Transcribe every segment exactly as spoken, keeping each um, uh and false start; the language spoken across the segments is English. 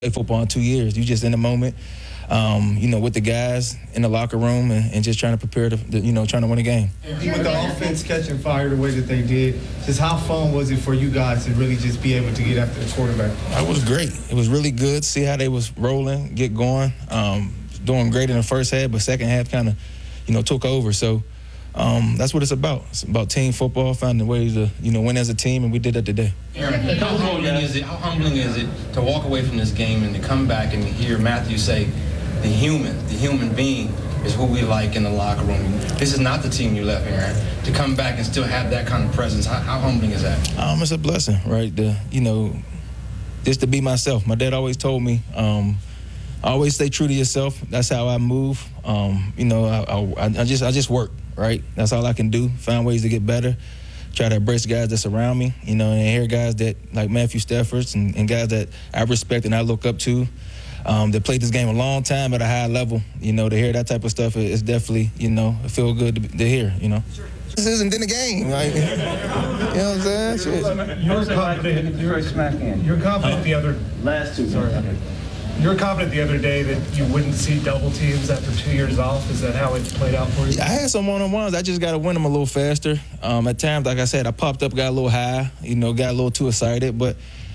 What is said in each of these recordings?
played football in two years. You just in the moment, um, you know, with the guys in the locker room and, and just trying to prepare to, the, you know, trying to win a game. With the offense catching fire the way that they did, just how fun was it for you guys to really just be able to get after the quarterback? It was great. It was really good. See how they was rolling, get going. Um, doing great in the first half, but second half kind of, you know, took over. So um, that's what it's about. It's about team football, finding ways to, you know, win as a team, and we did that today. Aaron, how humbling is it? How humbling is it to walk away from this game and to come back and hear Matthew say, "The human, the human being is who we like in the locker room. This is not the team you left, Aaron." To come back and still have that kind of presence, how, how humbling is that? Um, it's a blessing, right? The, you know, just to be myself. My dad always told me, um, always stay true to yourself. That's how I move. Um, you know, I, I, I just I just work, right? That's all I can do. Find ways to get better. Try to embrace guys that surround me, you know, and hear guys that like Matthew Stafford and, and guys that I respect and I look up to. Um, that played this game a long time at a high level. You know, to hear that type of stuff is definitely, you know, it feel good to, to hear, you know. This isn't in the game, right? You know what I'm saying? Shit. You're confident. You're smack in. You're confident the other last two. Sorry. You're confident the other day that you wouldn't see double teams after two years off. Is that how it played out for you? I had some one-on-ones. I just got to win them a little faster. Um, at times, like I said, I popped up, got a little high, you know, got a little too excited. But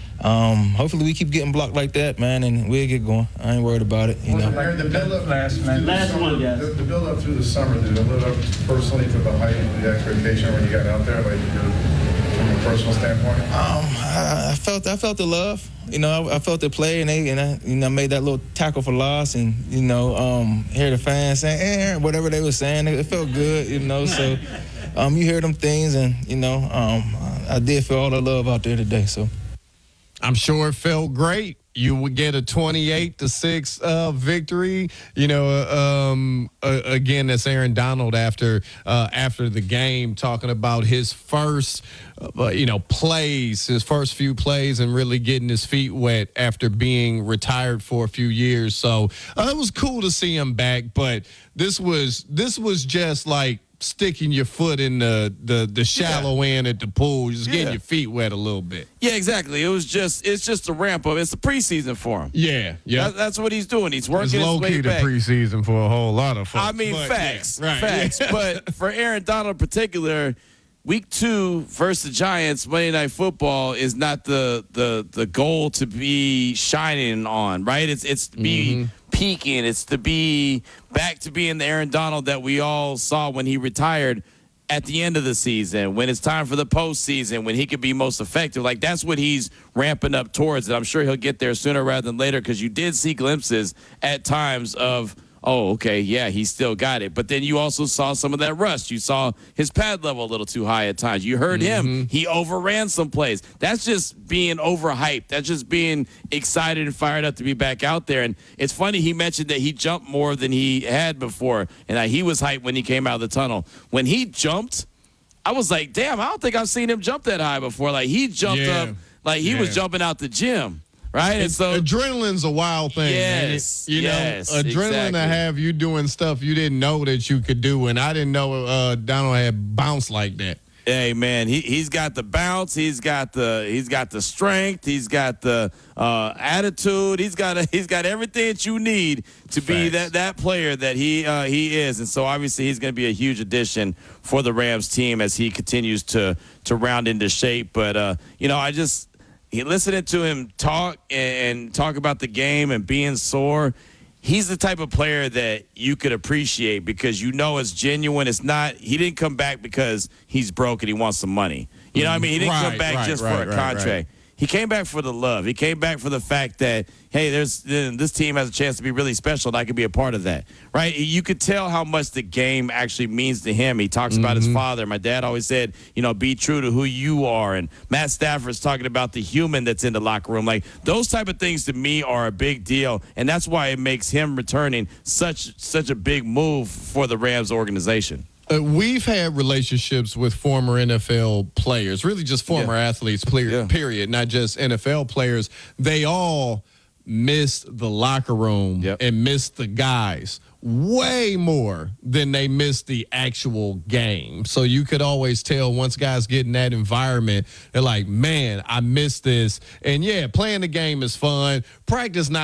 um, hopefully we keep getting blocked like that, man, and we'll get going. I ain't worried about it, you know. Aaron, the build-up last, last one, guys. The, the build-up through the summer, did it live up personally to the height of the expectation when you got out there, like from a personal standpoint? Um, I, I felt I felt the love. You know, I, I felt the play, and they and I, you know, made that little tackle for loss, and you know, um, hear the fans saying, "Aaron," whatever they were saying, it felt good, you know. So, um, you hear them things, and you know, um, I did feel all the love out there today. So, I'm sure it felt great. You would get a twenty-eight to six uh, victory. You know, uh, um, uh, again, that's Aaron Donald after uh, after the game, talking about his first, uh, you know, plays, his first few plays, and really getting his feet wet after being retired for a few years. So uh, it was cool to see him back. But this was this was just like sticking your foot in the the, the shallow yeah. end at the pool, just getting yeah. your feet wet a little bit. Yeah, exactly. It was just it's just a ramp up. It's a preseason for him. Yeah, yeah. That, that's what he's doing. He's working it's his low way key back. the preseason for a whole lot of folks. I mean, but, facts, yeah, right. facts. But for Aaron Donald in particular, week two versus the Giants, Monday Night Football is not the the the goal to be shining on, right? It's it's to be mm-hmm. peaking. It's to be back to being the Aaron Donald that we all saw when he retired at the end of the season, when it's time for the postseason, when he could be most effective. Like, that's what he's ramping up towards. And I'm sure he'll get there sooner rather than later, because you did see glimpses at times of, oh, okay, yeah, he still got it. But then you also saw some of that rust. You saw his pad level a little too high at times. You heard mm-hmm. him. He overran some plays. That's just being overhyped. That's just being excited and fired up to be back out there. And it's funny, he mentioned that he jumped more than he had before, and that he was hyped when he came out of the tunnel. When he jumped, I was like, damn, I don't think I've seen him jump that high before. Like, he jumped yeah. up like he yeah. was jumping out the gym. Right, and so adrenaline's a wild thing. Yes, man. You yes, know, adrenaline exactly. to have you doing stuff you didn't know that you could do, and I didn't know uh, Donald had bounced like that. Hey man, he he's got the bounce, he's got the he's got the strength, he's got the uh, attitude, he's got a, he's got everything that you need to Facts. be that that player that he uh, he is, and so obviously he's going to be a huge addition for the Rams team as he continues to to round into shape. But uh, you know, I just. He listening to him talk and talk about the game and being sore, he's the type of player that you could appreciate because you know it's genuine. It's not, he didn't come back because he's broke and he wants some money. You know what I mean? He didn't right, come back right, just right, for a right, contract. Right. He came back for the love. He came back for the fact that, hey, there's this team has a chance to be really special, and I could be a part of that, right? You could tell how much the game actually means to him. He talks mm-hmm. about his father. My dad always said, you know, be true to who you are. And Matt Stafford's talking about the human that's in the locker room. Like, those type of things to me are a big deal, and that's why it makes him returning such such a big move for the Rams organization. Uh, we've had relationships with former N F L players, really just former yeah. athletes, period, yeah. period, not just N F L players. They all missed the locker room yep. and missed the guys way more than they missed the actual game. So you could always tell once guys get in that environment, they're like, man, I miss this. And, yeah, playing the game is fun. Practice not